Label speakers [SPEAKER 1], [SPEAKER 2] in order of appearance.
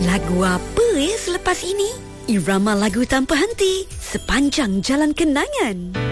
[SPEAKER 1] Lagu apa selepas ini? Irama lagu tanpa henti sepanjang jalan kenangan.